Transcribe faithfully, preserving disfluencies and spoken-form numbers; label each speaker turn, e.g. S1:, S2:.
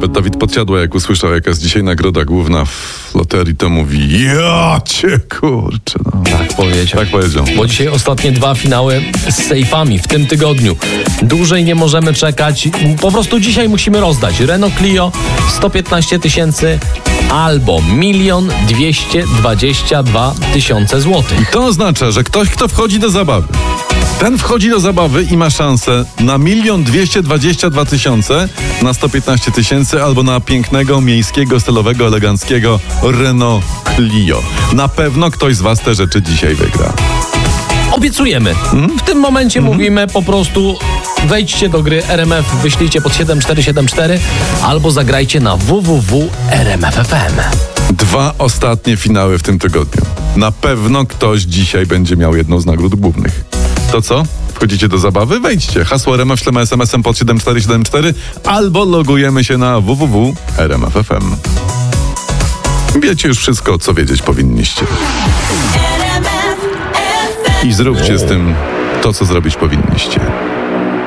S1: Nawet Dawid Podsiadła, jak usłyszał, jaka jest dzisiaj nagroda główna w loterii, to mówi: ja cię kurczę. No.
S2: Tak powiedział.
S1: Tak powiedział.
S2: Bo dzisiaj ostatnie dwa finały z sejfami w tym tygodniu. Dłużej nie możemy czekać. Po prostu dzisiaj musimy rozdać Renault Clio sto piętnaście tysięcy albo milion dwieście dwadzieścia dwa tysiące złotych.
S1: To oznacza, że ktoś, kto wchodzi do zabawy, ten wchodzi do zabawy i ma szansę na milion dwieście dwadzieścia dwa tysiące, na sto piętnaście tysięcy albo na pięknego, miejskiego, stylowego, eleganckiego Renault Clio. Na pewno ktoś z was te rzeczy dzisiaj wygra.
S2: Obiecujemy. W tym momencie mm. mówimy po prostu: wejdźcie do gry R M F, wyślijcie pod siedem cztery siedem cztery albo zagrajcie na w w w kropka r m f kropka f m.
S1: Dwa ostatnie finały w tym tygodniu. Na pewno ktoś dzisiaj będzie miał jedną z nagród głównych. To co? Wchodzicie do zabawy? Wejdźcie. Hasło R M F ślemy es em esem pod siedem cztery siedem cztery albo logujemy się na w w w kropka r m f kropka f m. Wiecie już wszystko, co wiedzieć powinniście. I zróbcie z tym to, co zrobić powinniście.